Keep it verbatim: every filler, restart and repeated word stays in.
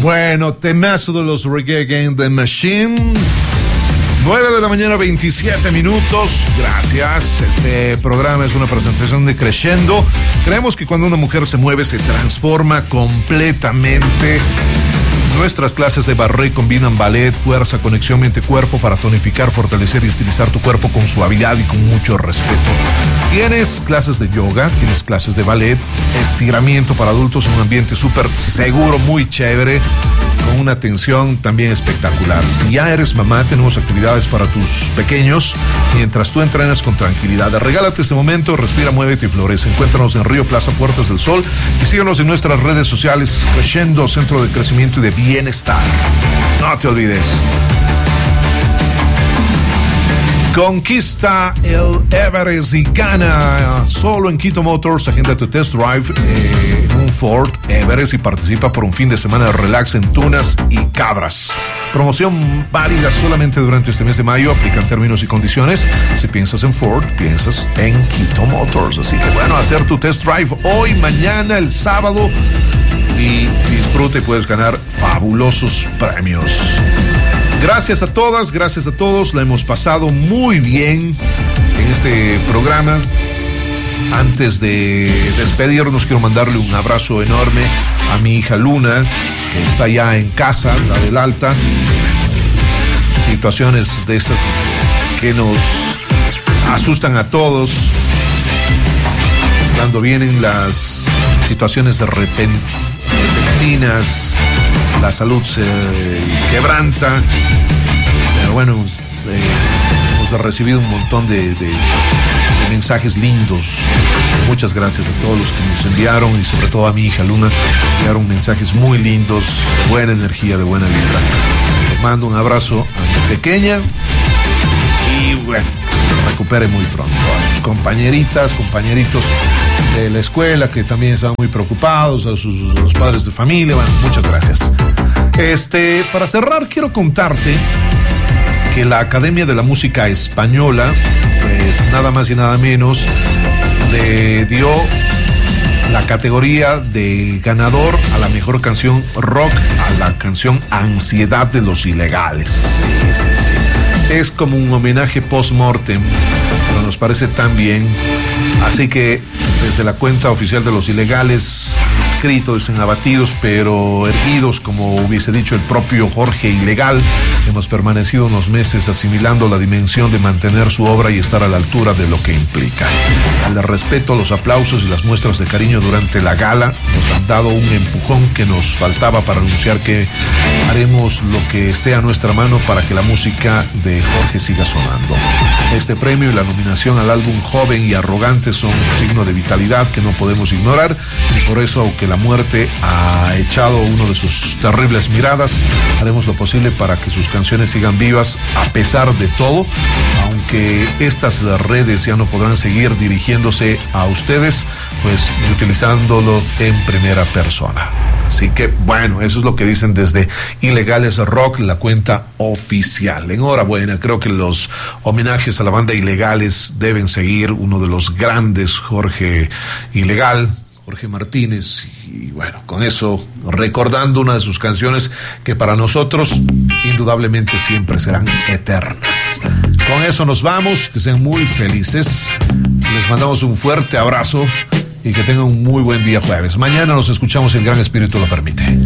Bueno, temazo de los Reggae Against the Machine. nueve de la mañana, veintisiete minutos. Gracias. Este programa es una presentación de Crescendo. Creemos que cuando una mujer se mueve se transforma completamente. Nuestras clases de barré combinan ballet, fuerza, conexión mente-cuerpo para tonificar, fortalecer y estilizar tu cuerpo con suavidad y con mucho respeto. Tienes clases de yoga, tienes clases de ballet, estiramiento para adultos en un ambiente súper seguro, muy chévere, con una atención también espectacular. Si ya eres mamá, tenemos actividades para tus pequeños mientras tú entrenas con tranquilidad. Regálate este momento, respira, muévete y florece. Encuéntranos en Río Plaza Puertas del Sol y síguenos en nuestras redes sociales, Crescendo, Centro de Crecimiento y de Bienestar. No te olvides. Conquista el Everest y gana solo en Quito Motors. Agenda tu test drive eh, en un Ford Everest y participa por un fin de semana de relax en Tunas y Cabras. Promoción válida solamente durante este mes de mayo. Aplican términos y condiciones. Si piensas en Ford, piensas en Quito Motors. Así que bueno, hacer tu test drive hoy, mañana, el sábado y disfrute, puedes ganar fabulosos premios. Gracias a todas, gracias a todos. La hemos pasado muy bien en este programa. Antes de despedirnos, quiero mandarle un abrazo enorme a mi hija Luna, que está ya en casa, la del Alta. Situaciones de esas que nos asustan a todos cuando vienen las situaciones de repente repentinas, la salud se quebranta, pero bueno, eh, hemos recibido un montón de, de, de mensajes lindos. Muchas gracias a todos los que nos enviaron y sobre todo a mi hija Luna, enviaron mensajes muy lindos, de buena energía, de buena vibra. Les mando un abrazo a mi pequeña y bueno, que recupere muy pronto. A sus compañeritas, compañeritos de la escuela que también estaban muy preocupados, a, sus, a los padres de familia. Bueno, muchas gracias. Este, para cerrar, quiero contarte que la Academia de la Música Española, pues nada más y nada menos, le dio la categoría de ganador a la mejor canción rock a la canción Ansiedad de los Ilegales. Sí, sí, sí. Es como un homenaje post-mortem, pero nos parece tan bien. Así que desde la cuenta oficial de los Ilegales, escrito, dicen abatidos pero erguidos, como hubiese dicho el propio Jorge Ilegal, hemos permanecido unos meses asimilando la dimensión de mantener su obra y estar a la altura de lo que implica. Al respeto, los aplausos y las muestras de cariño durante la gala nos han dado un empujón que nos faltaba para anunciar que haremos lo que esté a nuestra mano para que la música de Jorge siga sonando. Este premio y la nominación al álbum Joven y Arrogante son un signo de vitalidad que no podemos ignorar, y por eso, aunque la muerte ha echado uno de sus terribles miradas, haremos lo posible para que sus canciones sigan vivas a pesar de todo, aunque estas redes ya no podrán seguir dirigiéndose a ustedes, pues utilizándolo en primera persona. Así que bueno, eso es lo que dicen desde Ilegales Rock, la cuenta oficial. Enhorabuena, creo que los homenajes a la banda Ilegales deben seguir. Uno de los grandes, Jorge Ilegal, Jorge Martínez, y bueno, con eso recordando una de sus canciones que para nosotros indudablemente siempre serán eternas. Con eso nos vamos, que sean muy felices, les mandamos un fuerte abrazo y que tengan un muy buen día jueves. Mañana nos escuchamos si el Gran Espíritu lo permite.